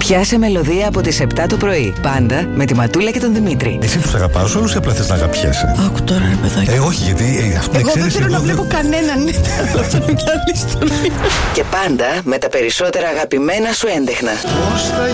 Πιάσε μελωδία από τις 7 το πρωί. Πάντα με τη Ματούλα και τον Δημήτρη. Εσύ τους αγαπάς όλους ή απλά θες να αγαπιέσαι? Άκου τώρα, ρε παιδάκι. Όχι, γιατί εγώ δεν θέλω να βλέπω κανέναν. Αυτό είναι μια άλλη ιστορία. Και πάντα με τα περισσότερα αγαπημένα σου έντεχνα. Πώς θα